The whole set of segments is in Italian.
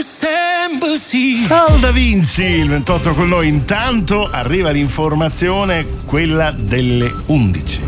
Sal Da Vinci, il 28 con noi. Intanto arriva l'informazione, quella delle 11.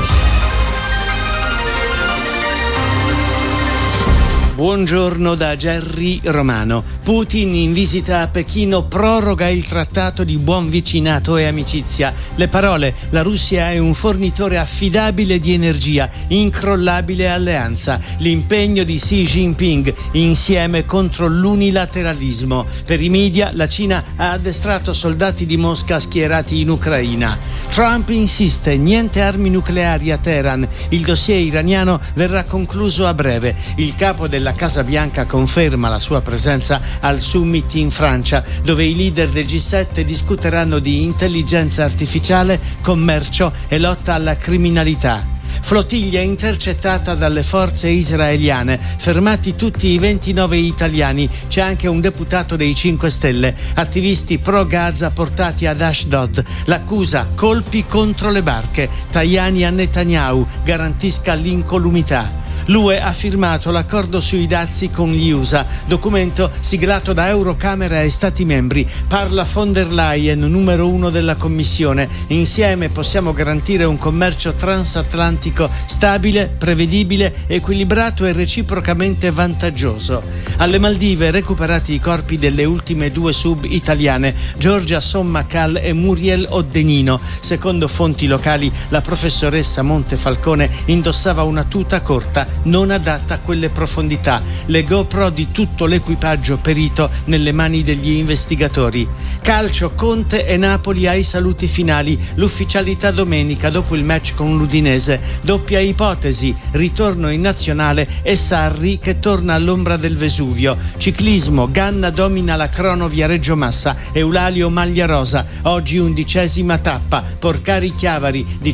Buongiorno da Gerry Romano. Putin in visita a Pechino proroga il trattato di buon vicinato e amicizia. Le parole: la Russia è un fornitore affidabile di energia, incrollabile alleanza. L'impegno di Xi Jinping: insieme contro l'unilateralismo. Per i media, la Cina ha addestrato soldati di Mosca schierati in Ucraina. Trump insiste: niente armi nucleari a Teheran. Il dossier iraniano verrà concluso a breve. Il capo della Casa Bianca conferma la sua presenza al summit in Francia, dove i leader del G7 discuteranno di intelligenza artificiale, commercio e lotta alla criminalità. Flottiglia intercettata dalle forze israeliane, fermati tutti i 29 italiani, c'è anche un deputato dei 5 Stelle, attivisti pro Gaza portati ad Ashdod. L'accusa: colpi contro le barche, Tajani a Netanyahu, garantisca l'incolumità. L'UE ha firmato l'accordo sui dazi con gli USA, documento siglato da Eurocamera e Stati membri. Parla von der Leyen, numero 1 della Commissione. Insieme possiamo garantire un commercio transatlantico stabile, prevedibile, equilibrato e reciprocamente vantaggioso. Alle Maldive recuperati i corpi delle ultime 2 sub italiane, Giorgia Sommacal e Muriel Oddenino. Secondo fonti locali, la professoressa Montefalcone indossava una tuta corta, non adatta a quelle profondità. Le GoPro di tutto l'equipaggio perito nelle mani degli investigatori. Calcio: Conte e Napoli ai saluti finali. L'ufficialità domenica dopo il match con l'Udinese. Doppia ipotesi: ritorno in nazionale e Sarri che torna all'ombra del Vesuvio. Ciclismo: Ganna domina la crono via Reggio Massa, Eulalio maglia rosa. Oggi 11ª tappa, Porcari Chiavari di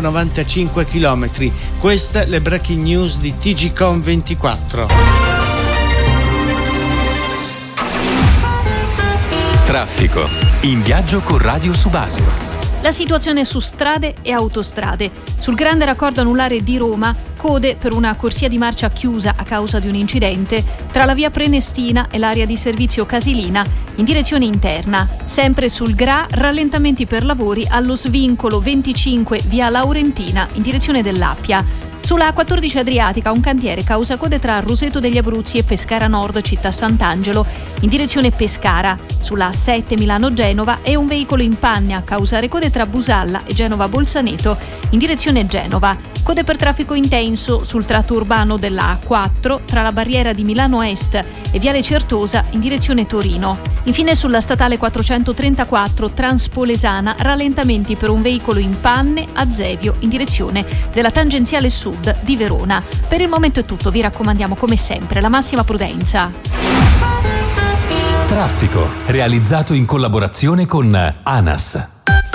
195 km. Queste le breaking news di TGcom 24. Traffico. In viaggio con Radio Subasio. La situazione su strade e autostrade. Sul grande raccordo anulare di Roma, code per una corsia di marcia chiusa a causa di un incidente tra la via Prenestina e l'area di servizio Casilina in direzione interna. Sempre sul GRA, rallentamenti per lavori allo svincolo 25 via Laurentina in direzione dell'Appia. Sulla A14 Adriatica un cantiere causa code tra Roseto degli Abruzzi e Pescara Nord Città Sant'Angelo in direzione Pescara. Sulla A7 Milano-Genova è un veicolo in panne a causare code tra Busalla e Genova Bolzaneto in direzione Genova. Code per traffico intenso sul tratto urbano della A4 tra la barriera di Milano Est e Viale Certosa in direzione Torino. Infine sulla statale 434 Transpolesana rallentamenti per un veicolo in panne a Zevio in direzione della tangenziale sud di Verona. Per il momento è tutto, vi raccomandiamo come sempre la massima prudenza. Traffico, realizzato in collaborazione con ANAS.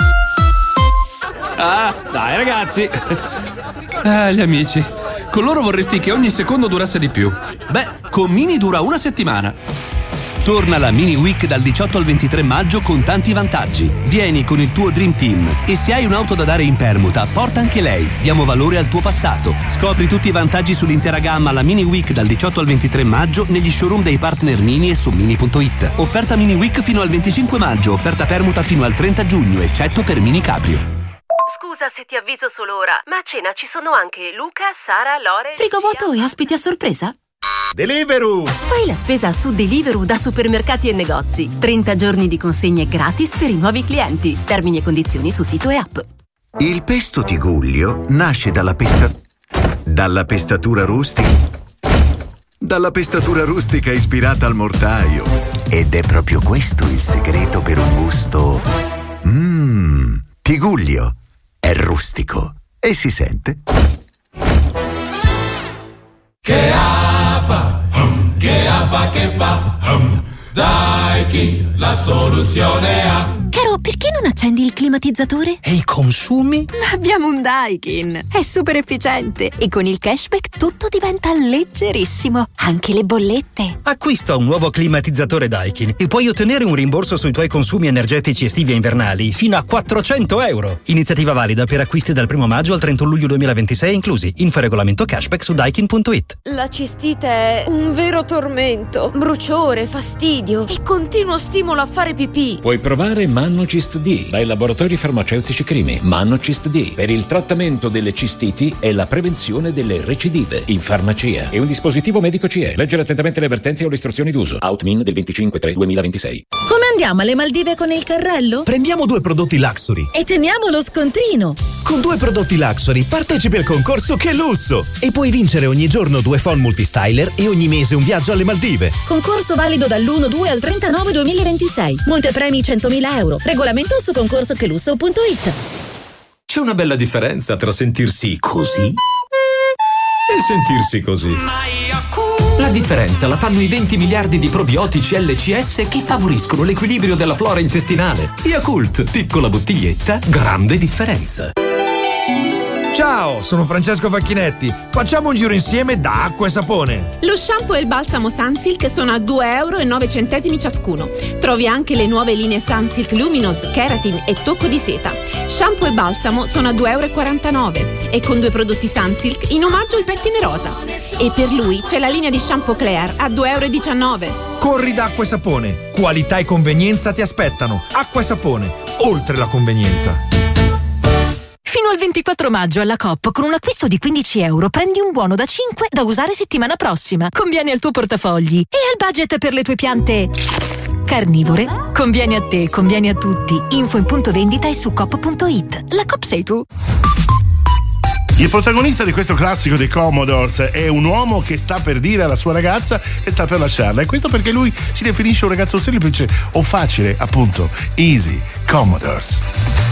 Ah, dai ragazzi. Gli amici. Con loro vorresti che ogni secondo durasse di più. Beh, con Mini dura una settimana. Torna la Mini Week dal 18 al 23 maggio con tanti vantaggi. Vieni con il tuo Dream Team e se hai un'auto da dare in permuta, porta anche lei. Diamo valore al tuo passato. Scopri tutti i vantaggi sull'intera gamma alla Mini Week dal 18 al 23 maggio negli showroom dei partner Mini e su Mini.it. Offerta Mini Week fino al 25 maggio, offerta permuta fino al 30 giugno, eccetto per Mini Cabrio. Scusa se ti avviso solo ora, ma a cena ci sono anche Luca, Sara, Lore... Frigo vuoto e ospiti a sorpresa? Deliveroo! Fai la spesa su Deliveroo da supermercati e negozi. 30 giorni di consegne gratis per i nuovi clienti. Termini e condizioni su sito e app. Il pesto Tigullio nasce dalla pestatura rustica. Dalla pestatura rustica ispirata al mortaio. Ed è proprio questo il segreto per un gusto... Tigullio. È rustico e si sente. Che fa, che fa? Dai King, la soluzione ha. Caro, perché non accendi il climatizzatore? E i consumi? Ma abbiamo un Daikin. È super efficiente e con il cashback tutto diventa leggerissimo. Anche le bollette. Acquista un nuovo climatizzatore Daikin e puoi ottenere un rimborso sui tuoi consumi energetici estivi e invernali fino a €400. Iniziativa valida per acquisti dal 1 maggio al 31 luglio 2026 inclusi. Info regolamento cashback su daikin.it. La cistite è un vero tormento. Bruciore, fastidio e continuo stimolo a fare pipì. Puoi provare Mannocist D dai laboratori farmaceutici Crimi. Mannocist D per il trattamento delle cistiti e la prevenzione delle recidive in farmacia. È un dispositivo medico CE. Leggere attentamente le avvertenze o le istruzioni d'uso. Outmin del 25/3/2026. Come andiamo alle Maldive con il carrello? Prendiamo 2 prodotti Luxury E teniamo lo scontrino. Con 2 prodotti Luxury partecipi al concorso Che Lusso e puoi vincere ogni giorno 2 phone multistyler e ogni mese un viaggio alle Maldive. Concorso valido dall'1/2 al 39/2026. Montepremi €100.000. Regolamento su concorsochelusso.it. C'è una bella differenza tra sentirsi così e sentirsi così. La differenza la fanno i 20 miliardi di probiotici LCS che favoriscono l'equilibrio della flora intestinale. Yakult, piccola bottiglietta, grande differenza. Ciao, sono Francesco Facchinetti. Facciamo un giro insieme da Acqua e Sapone. Lo shampoo e il balsamo Sunsilk sono a €2,09 ciascuno. Trovi anche le nuove linee Sunsilk Luminous, Keratin e Tocco di Seta. Shampoo e balsamo sono a €2,49 e con 2 prodotti Sunsilk in omaggio il pettine rosa. E per lui c'è la linea di shampoo Claire a €2,19. Corri da Acqua e Sapone. Qualità e convenienza ti aspettano. Acqua e Sapone, oltre la convenienza. Fino al 24 maggio alla Coop con un acquisto di €15 prendi un buono da 5 da usare settimana prossima. Conviene al tuo portafogli e al budget per le tue piante carnivore. Conviene a te, conviene a tutti. Info in punto vendita e su coop.it. La Coop sei tu. Il protagonista di questo classico dei Commodores è un uomo che sta per dire alla sua ragazza che sta per lasciarla, e questo perché lui si definisce un ragazzo semplice o facile, appunto, easy, Commodores.